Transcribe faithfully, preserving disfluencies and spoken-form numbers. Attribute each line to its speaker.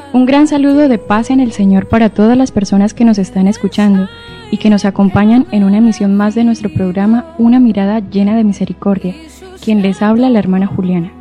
Speaker 1: Un gran saludo de paz en el Señor para todas las personas que nos están escuchando y que nos acompañan en una emisión más de nuestro programa Una mirada llena de misericordia. Quien les habla, la hermana Juliana.